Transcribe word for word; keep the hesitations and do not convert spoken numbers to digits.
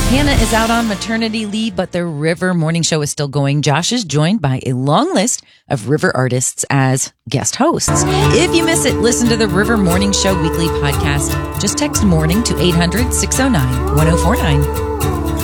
Hannah is out on maternity leave, but the River Morning Show is still going. Josh is joined by a long list of River artists as guest hosts. If you miss it, listen to the River Morning Show weekly podcast. Just text morning to eight hundred, six oh nine, one oh four nine.